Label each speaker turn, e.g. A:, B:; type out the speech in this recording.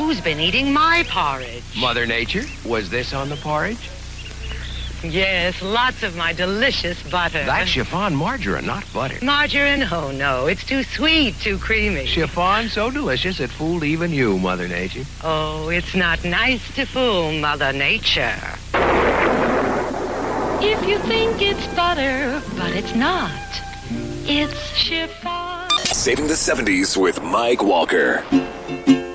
A: Who's been eating my porridge?
B: Mother Nature, was this on the porridge?
A: Yes, lots of my delicious butter.
B: That's chiffon margarine, not butter.
A: Margarine? Oh, no. It's too sweet, too creamy.
B: Chiffon so delicious it fooled even you, Mother Nature.
A: Oh, it's not nice to fool Mother Nature. If you think it's butter, but it's not. It's chiffon.
C: Saving the 70s with Mike Walker.